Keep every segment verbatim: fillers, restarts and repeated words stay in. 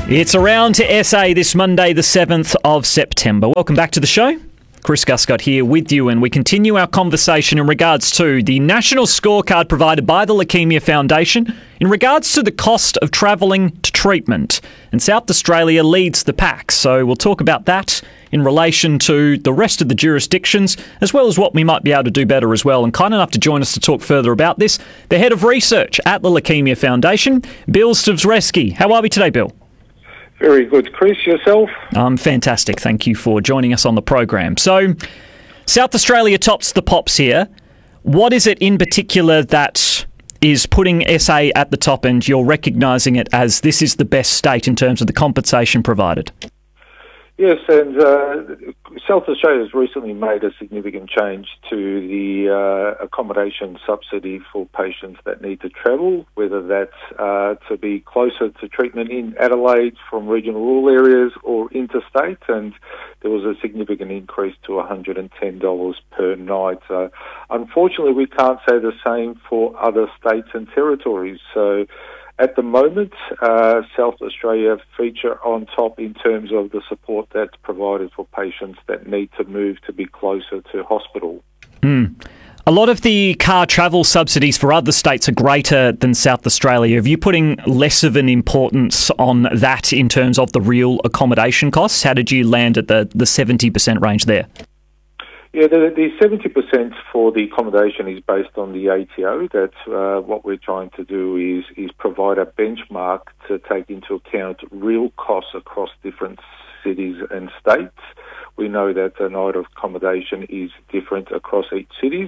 It's Around to S A this Monday, the seventh of September. Welcome back to the show. Chris Guscott here with you, and we continue our conversation in regards to the national scorecard provided by the Leukemia Foundation in regards to the cost of travelling to treatment. And South Australia leads the pack, so we'll talk about that in relation to the rest of the jurisdictions, as well as what we might be able to do better as well. And kind enough to join us to talk further about this, the Head of Research at the Leukemia Foundation, Bill Stavresky. How are we today, Bill? Very good. Chris, yourself? I'm fantastic. Thank you for joining us on the program. So, South Australia tops the pops here. What is it in particular that is putting S A at the top, and you're recognising it as this is the best state in terms of the compensation provided? Yes, and uh, South Australia has recently made a significant change to the uh, accommodation subsidy for patients that need to travel, whether that's uh, to be closer to treatment in Adelaide from regional rural areas or interstate, and there was a significant increase to one hundred ten dollars per night. Uh, unfortunately, we can't say the same for other states and territories. So at the moment, uh, South Australia feature on top in terms of the support that's provided for patients that need to move to be closer to hospital. Mm. A lot of the car travel subsidies for other states are greater than South Australia. Are you putting less of an importance on that in terms of the real accommodation costs? How did you land at the, the seventy percent range there? Yeah, the, the seventy percent for the accommodation is based on the A T O. That's uh, what we're trying to do is, is provide a benchmark to take into account real costs across different cities and states. We know that the night of accommodation is different across each cities,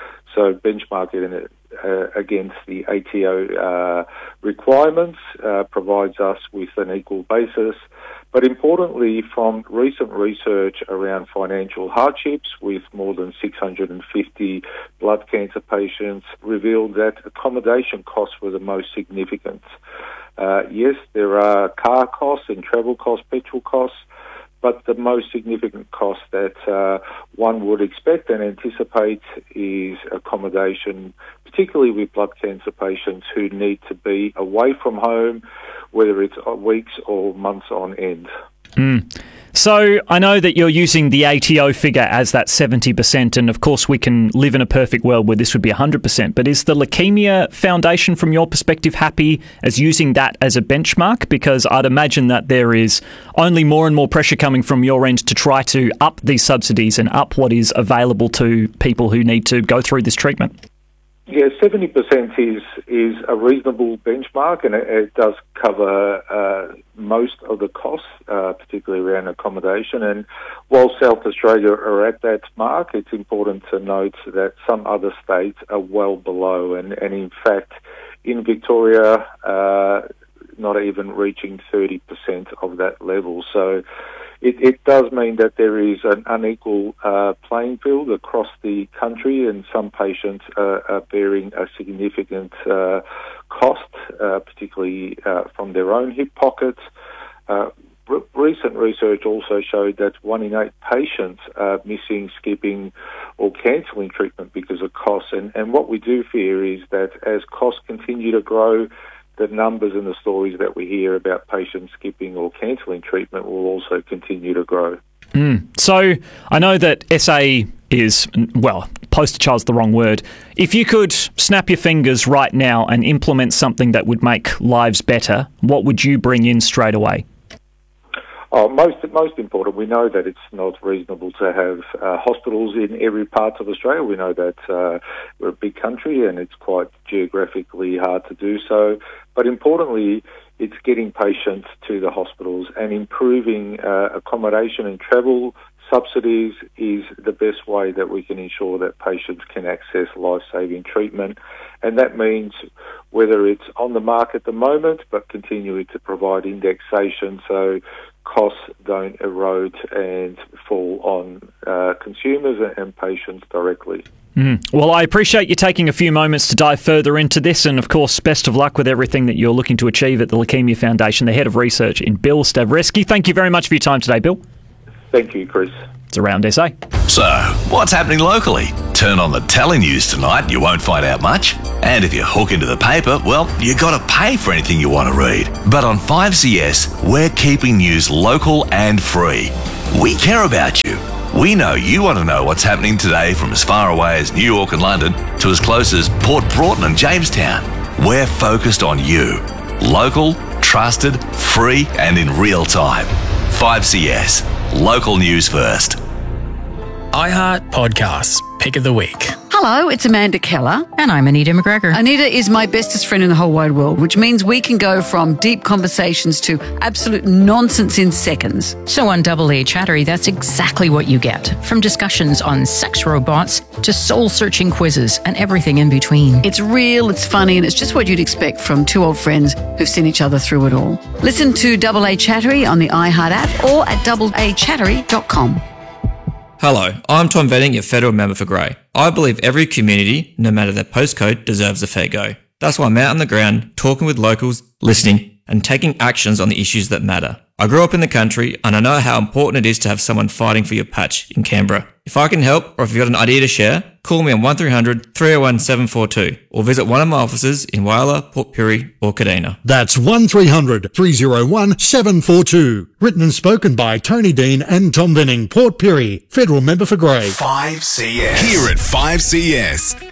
so benchmarking it uh, against the A T O uh, requirements uh, provides us with an equal basis. But importantly, from recent research around financial hardships with more than six hundred fifty blood cancer patients revealed that accommodation costs were the most significant. Uh, yes, there are car costs and travel costs, petrol costs, but the most significant cost that uh, one would expect and anticipate is accommodation, particularly with blood cancer patients who need to be away from home, whether it's weeks or months on end. Mm. So I know that you're using the A T O figure as that seventy percent, and of course we can live in a perfect world where this would be one hundred percent, but is the Leukemia Foundation, from your perspective, happy as using that as a benchmark? Because I'd imagine that there is only more and more pressure coming from your end to try to up these subsidies and up what is available to people who need to go through this treatment. Yeah, seventy percent is is a reasonable benchmark, and it, it does cover uh, most of the costs, uh, particularly around accommodation. And while South Australia are at that mark, it's important to note that some other states are well below, and, and in fact, in Victoria, uh, not even reaching thirty percent of that level. So It, it does mean that there is an unequal uh, playing field across the country, and some patients uh, are bearing a significant uh, cost, uh, particularly uh, from their own hip pockets. Uh, re- recent research also showed that one in eight patients are missing, skipping or cancelling treatment because of costs. And, and what we do fear is that as costs continue to grow, the numbers and the stories that we hear about patients skipping or cancelling treatment will also continue to grow. Mm. So I know that S A is, well, poster child's the wrong word. If you could snap your fingers right now and implement something that would make lives better, what would you bring in straight away? Oh, most most important, we know that it's not reasonable to have uh, hospitals in every part of Australia. We know that uh, we're a big country and it's quite geographically hard to do so. But importantly, it's getting patients to the hospitals, and improving uh, accommodation and travel subsidies is the best way that we can ensure that patients can access life-saving treatment. And that means whether it's on the market at the moment, but continuing to provide indexation so costs don't erode and fall on uh, consumers and patients directly. Mm. Well, I appreciate you taking a few moments to dive further into this, and of course, best of luck with everything that you're looking to achieve at the Leukemia Foundation, the Head of Research in Bill Stavresky. Thank you very much for your time today, Bill. Thank you, Chris. It's Around S A. So, what's happening locally? Turn on the telenews tonight and you won't find out much. And if you hook into the paper, well, you got to pay for anything you want to read. But on five C S, we're keeping news local and free. We care about you. We know you want to know what's happening today from as far away as New York and London to as close as Port Broughton and Jamestown. We're focused on you. Local, trusted, free and in real time. five C S. Local news first. iHeart Podcasts, Pick of the Week. Hello, it's Amanda Keller. And I'm Anita McGregor. Anita is my bestest friend in the whole wide world, which means we can go from deep conversations to absolute nonsense in seconds. So on Double A Chattery, that's exactly what you get. From discussions on sex robots to soul-searching quizzes and everything in between. It's real, it's funny, and it's just what you'd expect from two old friends who've seen each other through it all. Listen to Double A Chattery on the iHeart app or at double a chattery dot com. Hello, I'm Tom Venning, your federal member for Grey. I believe every community, no matter their postcode, deserves a fair go. That's why I'm out on the ground, talking with locals, listening, and taking actions on the issues that matter. I grew up in the country, and I know how important it is to have someone fighting for your patch in Canberra. If I can help, or if you've got an idea to share, call me on one three hundred, three oh one, seven four two, or visit one of my offices in Whyalla, Port Pirie, or Kadina. That's one three hundred, three oh one, seven four two. Written and spoken by Tony Dean and Tom Venning, Port Pirie, federal member for Grey. five C S. Here at five C S,